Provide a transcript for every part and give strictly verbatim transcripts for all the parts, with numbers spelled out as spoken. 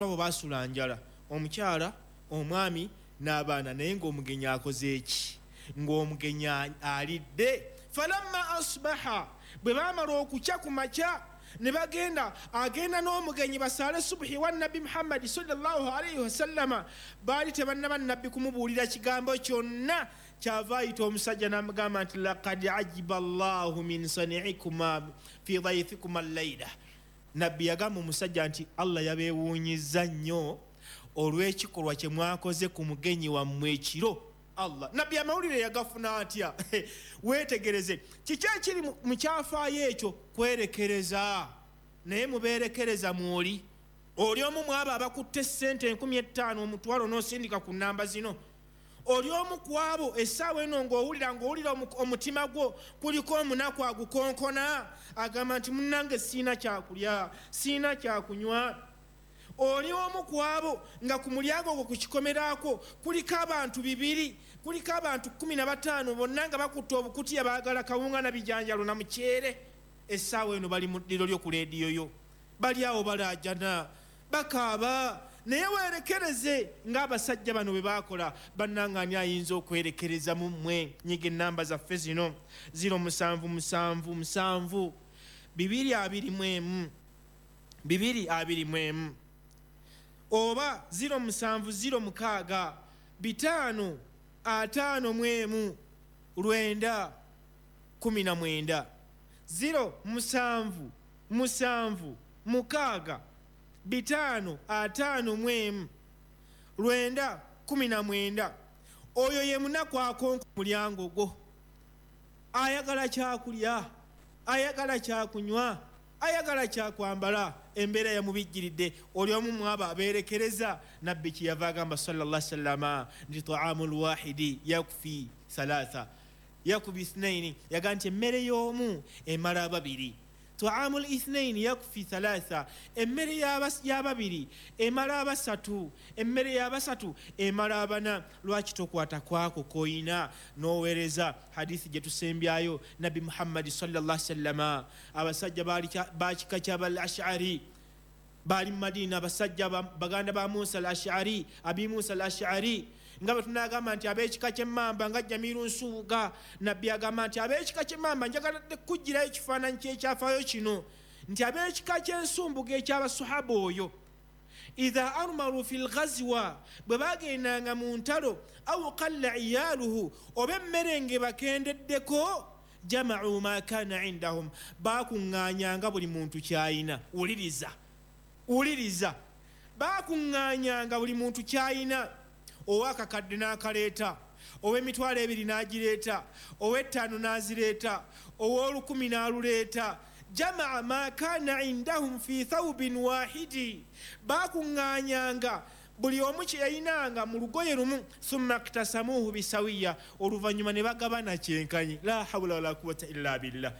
abo basula njala omukyala omwami n'abaana naye ng'omugenyi akoze eki ng'omugenyi alidde falamma asbaha bwe baamala okukya ku makya ne bagenda agenda n'omugenyi basaale subuhi wa nabbi Muhammad sallallahu alayhi wasallama baali tebannaba nabbi kumubuulira kigambo kyonna kyava ayita omusajja n'amugamba nti laqad ajiba allahu min sani'ikuma fi dayfikuma allayla nabbi yagamba omusajja nti Allah yabeewuunyizza nnyo olw'ekikolwa kye mwakoze ku mugenyi wammwe ekiro. Allah nabbi amawulire yagafuna atya weetegereze kiki ekiri mu kyafaayo ekyo kwerekereza naye mubeerekereza mwoli oli omu mwabo abakutte ssente enkumi ettaano omutwalo n'osindika ku nnamba zino oli omu ku abo essaawa eno ng'owulira ng'owulira omutima gwo kuliko omunaku agukonkona agamba nti munnange siina kyakulya siina kyakunywa. Oli omu ku abo nga ku mulyango gwo ku kikomeraako kuliko abantu bibiri kuliko abantu kumi na bataano bonna nga bakutte obukutiya baagala kawunga na bijanjalo na mukyere. Essaawa eno bali mu ddiro lyo ku leediyo yo bali awo balaajana bakaaba naye weerekereze ng'abasajja bano bwe baakola bannangaani ayinza okwerekereza mu mmwe. Nyiga ennamba zaffe zino ziro musanvu musanvu musanvu bibiri abiri mu emu bibiri abiri mu emu oba ziro musanvu ziro mukaaga bitaano ataano mu emu lwenda kumi na mwenda ziro musanvu musanvu mukaaga bitaano ataano mu emu lwenda kumi na mwenda. Oyo ye munaku akonka mulyango gwo ayagala kyakulya ayagala kyakunywa ayagala kyakwambala embeera yamubijjiridde. Oli omu mwabo abeerekereza nabbi kiyava agamba sallallahu sallama nti taamul wahidi yakfi thalatha yakubi ithnaini yaga nti emmere y'omu emala ababiri. Taamul ithnaini yakfi thalatha emmere y'ababiri emala abasatu emmere y'abasatu emala abana. Lwaki tokwata kwako koyina n'oweereza? Hadithi gye tusembyayo nabbi Muhammad sallallahu sallama abasajja bakika ky'abal ash'ari baali mu Madina abasajja baganda ba Musa al ash'ari abi Musa al ash'ari nga bwe tunagamba nti ab'ekika ky'emmamba nga Jamiru Nsubuga nabbi agamba nti ab'ekika ky'emmamba njagaladde kujjirayo ekifaananyi ky'ekyafaayo kino nti ab'ekika ky'ensumbuga eky'abasahaba oyo idha armaru fil ghazwa bwe bagendanga mu ntalo aw qalla iyaluhu oba emmere nge bakendeddeko jama'u ma kana indahum bakuŋŋaanyanga buli muntu kyayina. Wuliriza wuliriza bakuŋŋaanyanga buli muntu kyayina. Ow'akakadde n'akaleeta ow'emitwalo ebiri n'agireeta ow'ettaano n'azireeta ow'olukumi n'aluleeta. Jamaa ma kana indahum fi thawbin wahidi bakuŋŋaanyanga buli omu kye yayinanga mu lugoye lumu. Thumma iktasamuhu bisawiya oluvannyuma ne bagabana kyenkanyi. La hawla wala quwwata illa billah.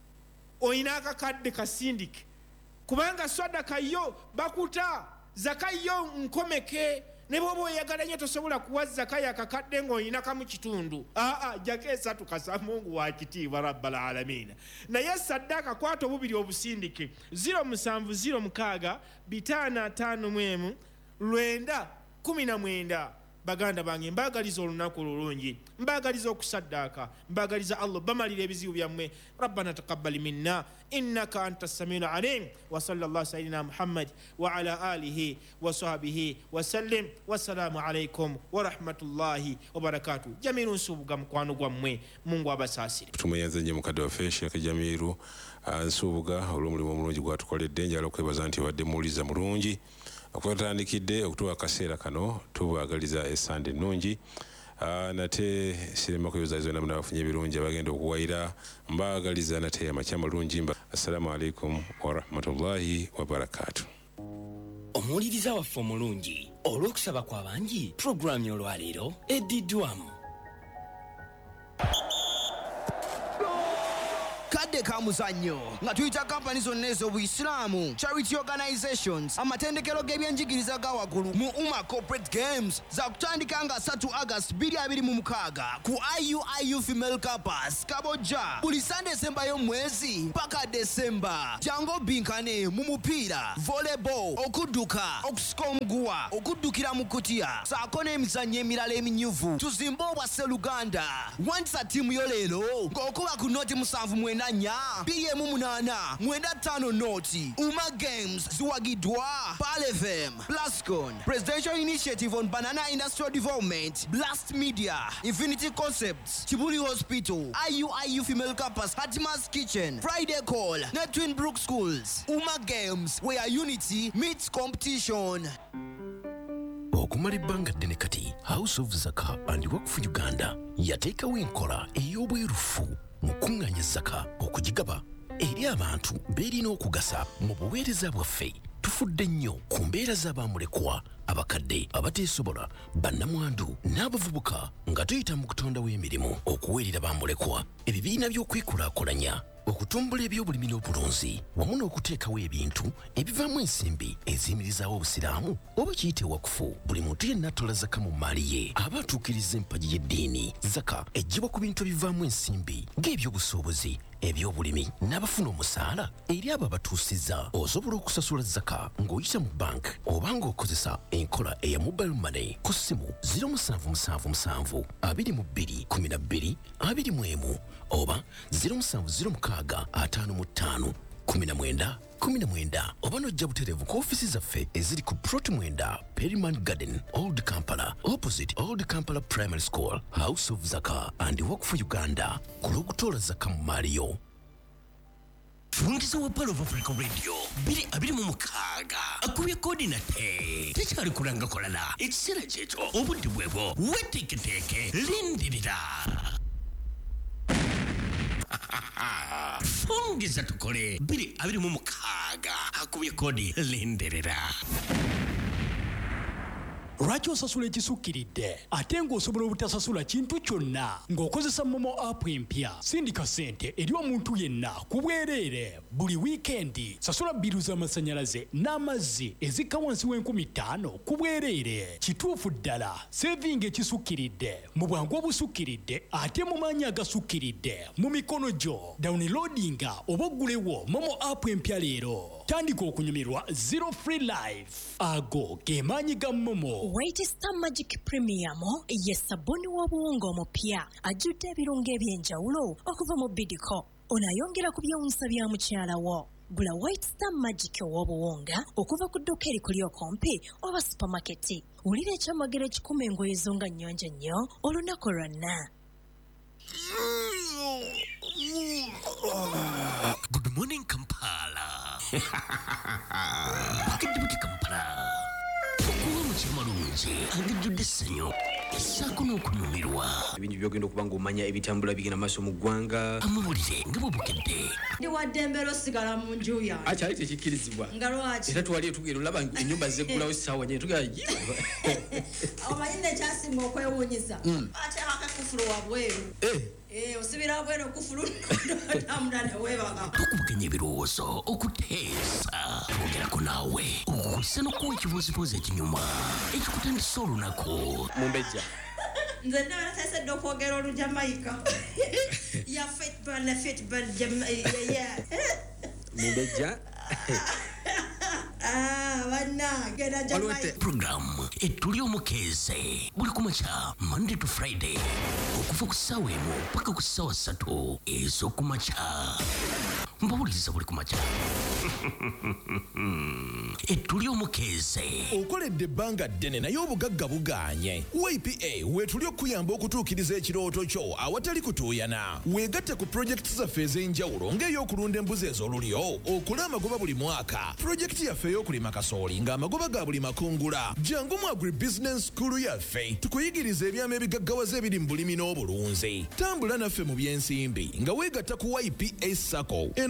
Oyina akakadde kasindike kubanga sadaka yo bakuta zaka yo nkomeke ne bw'oba oyagala nnyo tosobola kuwa zakaya akakadde ng'olina kamu kitundu. Aa jjako esatu kasa Mungu wa kitiibwa rabbal aalamiina. Naye saddaaka kwata obubiri obusindike ziro musanvu ziro mukaaga bitaano ataano mu emu lwenda kumi na mwenda. Baganda bange mbagaliza olunaku olulungi mbagaliza okusaddaaka mbagaliza Allah bamalira ebizibu byammwe. Rabbana taqabbal minna innaka anta samiul alim wa sallallahu sayyidina Muhammad wa ala alihi wa sahbihi wa sallim. Wassalamu alaikum wa rahmatullahi wa barakatuh. Jamiru Nsubuga mukwano gwammwe Mungu abasaasire. Tumuyanze nnyo mukadde waffe Sheikh Jamiru Nsubuga olw'omulimu omulungi gwatukoledde. Njala okwebaza nti wadde muwuliza mulungi okwatandikidde okutuwa akaseera kano tubagaliza essande ennungi. Nate sirema kwebaza zonna muna bafunye ebirungi abagenda okuwayira mbagaliza nate amakya malungi. Assalamu alaikum wa rahmatullahi wa barakatuh. Omuwuliriza waffe omulungi olw'okusaba kw'abangi puroguramu y'olwaleero eddiddwamu. ka muzannyo nga tuyita kampani zonna ez'obuyisiraamu, charity organizations, amatendekero g'ebyenjigiriza ga waggulu mu Umma Corporate Games za kutandika nga three August twenty twenty-six ku I U I U Female Campus Kabojja buli Sunday semba y'omwezi paka December. Jango binkane mu mupiira, volleyball, okudduka, okusika omuguwa, okuddukira mu kutya, saako n'emizannyo emirala eminyuvu. Tuzimba obwa Sseluganda. Wandiza ttiimu yo leero ng'okuba ku nooti musanvu mwenda nnya bbiri emu munaana mwenda ttaano nooti. Umma Games ziwagiddwa Pal F M, Plascon, Presidential Initiative on Banana Industrial Development, Blast Media, Infinity Concepts, Kibuli Hospital, I U I U Female Campus, Hatima's Kitchen, Friday Call, Net Twin Brook Schools. Umma Games, where unity meets competition. Okumala ebbanga ddene kati House of Zaka and Work for Uganda yateekawo enkola ey'obwerufu mu kuŋŋaanya zaka okugigaba eri abantu beerina okugasa mu buweereza bwaffe. Tufudde nnyo ku mbeera z'abamulekwa, abakadde abateesobola, bannamwandu n'abavubuka nga tuyita mu kutondawo emirimu okuweerera bamulekwa, ebibiina by'okwekulaakulanya, okutumbula ebyobulimi n'obulunzi wamu n'okuteekawo ebintu ebivaamu ensimbi eziyimirizaawo obusiraamu oba kiyite wakufu. Buli muntu yenna atola zaka mu maali ye aba atuukiriza empagi y'eddiini. Zaka ejjibwa ku bintu ebivaamu ensimbi ng'ebyobusuubuzi, ebyobulimi n'abafuna omusaala. Eri abo abatuusizza osobola okusasula zaka ng'oyita mu bank oba ng'okozesa enkola eya mobile money ku ssimu zero seven seven seven two two one two two two one oba zero seven zero six five five one nine one nine oba n'ojja butereevu ku ofiisi zaffe eziri ku Prot Mwenda, Perryman Garden, Old Kampala, opposite Old Kampala Primary School. House of Zaka and Work for Uganda ku lw'okutoola zaka mu maali yo. Fungiza wa Palo of Africa Radio biri abiri mu mukaaga akubye kodi na te tekyali kulanga kolana ekiseera kyekyo obudde bwebwo weteeketeeke lindirira. Fungiza tukole biri abiri mu mukaaga akubye kodi lindirira. Lwaki osasula ekisukkiridde ate ng'osobola obutasasula kintu kyonna ng'okozesa Momo app empya? Sindika ssente eri omuntu yenna ku bwereere buli wiikendi. Sasula bbiru z'amasannyalaze n'amazzi ezikka wansi w'enkumi ttaano ku bwereere. Kituufu ddala sevinga ekisukkiridde mu bwangu obusukkiridde ate mu maanyi agasukkiridde mu mikono gyo. Downloadinga oba oggulewo Momo app empya leero. Tandika okunyumirwa zero free life. Ago ge maanyi ga Momo. White Star Magic Premium ye sabuni w'obuwunga omupya ajjudde ebirungo eby'enjawulo okuva mu Bidco. Onayongera ku byewuunyisa bya mukyala wo. Gula White Star Magic ow'obuwunga okuva ku dduuka erikuli okumpi oba supermarket. Wulira ekyamagero ekikuma engoye zo nga nnyonjo nnyo olunaku lwonna. Good morning Kampala. Pakidde Kampala. Okuwa mukyama lungi angijjudde essanyu essaako n'okunyumirwa. Ebintu byogenda okuba ng'omanya ebitambula bigenda maaso mu ggwanga. Amawulire nga bwebukedde. Ndi wadde mbeera osigala mu nju yange. Akyali tekikkirizibwa. Nga lwaki? Era twali etugenda olaba ennyumba zeggulawo ssaawa nnyini tugenda ye. Omanyi nekyasinga okwewuunyisa. Ate akakufulu wabweru. Eh, osibira bwero kufulu tamda ne webaga. Tukubuganya ebirowoozo okuteesa twogerako naawe okukusa n'okuwa ekibuuzibuuzi ekinyuma ekikutandisa olunaku. Mumbejja. Nze ndabona tasedde okwogera olujamaika. Ya football na football Jamaica. Mumbejja. Ah, wana gena Jamaica. Program etuli omukeeze buli kumakya Monday to Friday okuva ku ssaawa emu paka ku ssaawa ssatu ez'okumakya. Mbawuliriza buli kumakya. Etuli omukeeze. Okoledde ebbanga ddene naye obugagga bugaanye. Y P A weetuli okuyamba okutuukiriza ekirooto kyo awatali kutuuyana. Weegatte ku pulojekiti zaffe ez'enjawulo ng'ey'okulunda embuzi ez'olulyo, okula amagoba buli mwaka. Pulojekiti yaffe ey'okulima kasooli ng'amagoba ga buli makungula. Jangu mu agribusiness school yaffe tukuyigiriza ebyama ebigaggawaza ebiri mu bulimi n'obulunzi. Tambula naffe mu by'ensimbi nga weegatta ku Y P A Sacco. Eno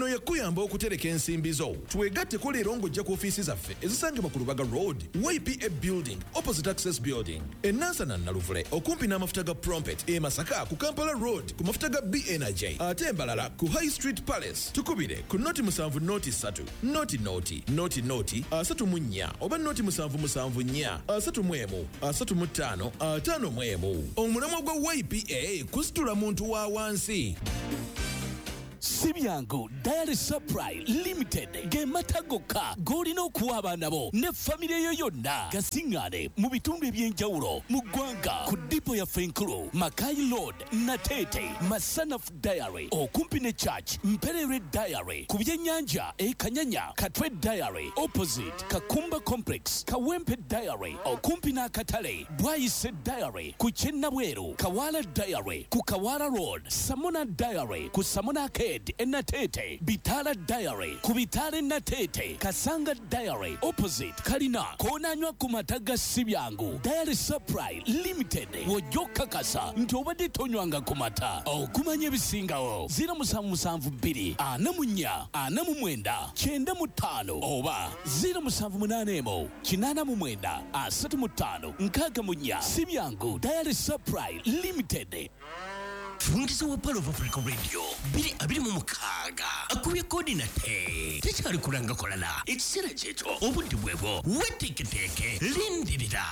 ono yakuyamba okutereka ensimbi zo. Twegatteko leero ng'ojja ku ofiisi zaffe ezisangibwa ku Lubaga Road, Y P A Building, opposite Access Building. E Nansana Naluvule, okumpi n'amafuta ga Prompet. E Masaka ku Kampala Road, ku mafuta ga B Energy. Ate Mbalala ku High Street Palace. Tukubire ku noti musanvu noti ssatu. Noti noti, noti noti, asatu mu nnya, oba noti musanvu musanvu nnya, asatu mu emu, asatu mu ttaano, ataano mu emu. Omulamwa gwa Y P A kusitula muntu wa wansi. Sibyango Diary Supply Limited ge matagoka golina okuwa abaana bo ne family yo yonna gasingane mu bitundu ebyenjawulo mu ggwanga ku dipo ya Fenkulu, Makai Road, Natete, Masanaf Diary okumpi ne Church, Mperere Diary ku byennyanja e Kanyanya, Katwe Diary opposite Kakumba Complex, Kawempe Diary okumpi n'akatale, Bwayise Diary ku Kyennabweru, Kawala Diary ku Kawala Road, Samona Diary ku Samona Enatete, Bitala Diary, Kubitale Natete, Kasanga Diary, opposite Kalina, Konanywa Kumataga Sibyangu, Diary Supply Limited, Wojoka Kasa, Ntobadi Tonywanga Kumata, O Kumanye Bisingao, Zira Musamu Musamvu Biri, Anamunya, Anamumwenda, Chenda Mutano, Oba, Zira Musamvu Munanemo, Chinana Mumwenda, Asatu Mutano, Nkaka Munya, Sibyangu, Diary Supply Limited. Fungiza wa Palo of Africa Radio biri abiri mu mukaga akuye kodi na te tekyali kulanga kolala ekisera kyeto obudde bwebo weteketeke lindirira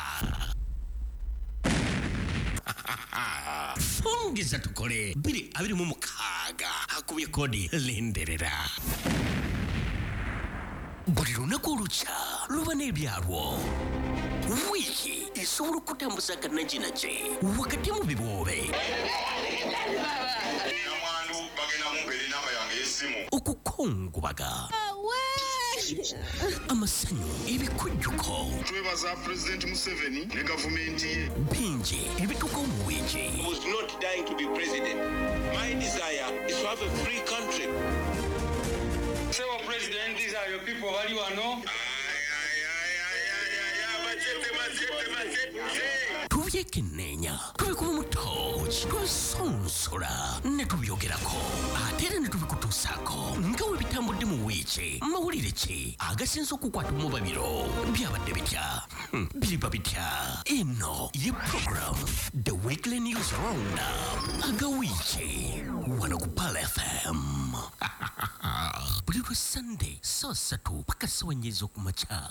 fungiza tukole biri abiri mu mukaga akuye kodi lindirira buli lunaku olukya luba n'ebyalwo wiki esobola okutambuza kannaginaje wakati mu biboobe okukongobaga amasanyu ebikujjuko twebaza President Museveni ne gavumenti ye bingi ebituuka mu wiki was not dying to be president. My desire is to have a free country. Say what president, these are your people, what do you know? tubyekenneenya tubikuba mu tooki tubisonsola ne tubyogerako ate era ne tubikutuusaako nga we bitambudde mu wiiki mawulire ki agasinza okukwata mu babiro byabadde bitya biriba bitya eno ye program The Weekly News Roundup aga wiiki wano ku Pal F M buli lwa Sunday saa ssatu paka ssaawa nnya ez'okumakya.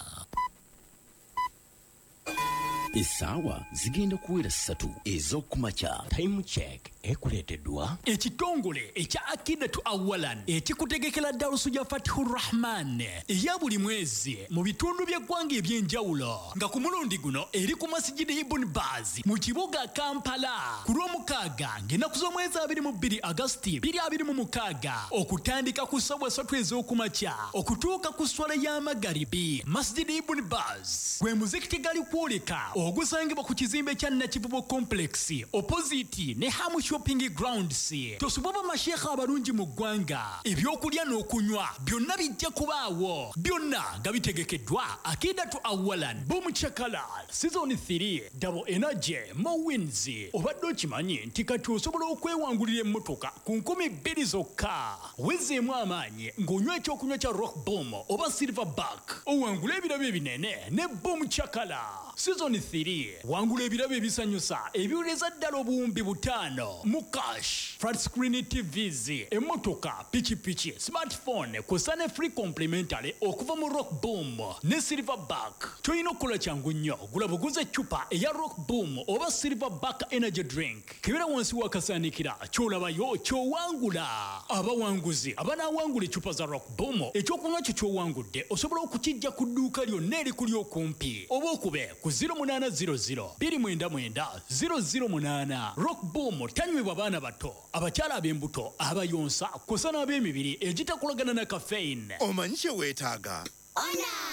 Essaawa zigenda kuwera ssatu ez'okumakya. Time check ekuleeteddwa ekitongole ekya Akidatu Awalan ekikutegekera Darusuja Fatihur Rahman eya buli mwezi mu bitundu by'eggwanga ebyenjawulo nga ku mulundi guno eri ku Masjidi Ibn Baz mu kibuga Kampala ku lw'omukaaga ng'ennaku z'omwezi abiri mu bbiri Agosti bbiri abiri mu mukaaga okutandika ku ssaawa ssatu ez'okumakya okutuuka ku swala y'amagaribi. Masjidi Ibn Baz gwe muzikiti gali kwoleka ogusangibwa ku kizimbe kya Nakivubo Complex opposite ne Hamu Shopping Grounds. Tosobola mashekha abalungi mu ggwanga ebyokulya n'okunywa byonna bijja kubaawo byonna nga bitegekeddwa Akidatu Awalan Bomuchakala Season three Double Energy Mowins. Obadde okimanyi nti kati osobola okwewangulira emmotoka ku nkumi bbiri zokka wezeemu amaanyi ng'onywa ekyokunywa kya Rock Boom oba Silverback owangula ebirabo ebinene ne Bomuchakala. Season three wangula ebirabo ebisanyusa ebiwuleza ddala obuwumbi butaano mu cash, flat screen T Vs, emmotoka, pichipichi, smartphone kusa ne free complimentary okuva mu Rock Boom ne Silverback. Toyina okukola kyangu nnyo gula buguze eccupa eya Rock Boom oba Silverback energy drink kebera wansi wakasaanikira kyolabayo kyowangula. Abawanguzi abanaawangula eccupa za Rock Boom ekyokunywa kyo kyowangudde osobola okukijja ku dduuka lyonna erikuli okumpi oba okube ku zero munana zero zero bbiri mwenda mwenda zero zero munana. Rock Boom tanywebwa baana bato, abakyala ab'embuto, abayonsa kusa n'ab'emibiri egitakolagana na caffeine. Omanyi kye weetaaga?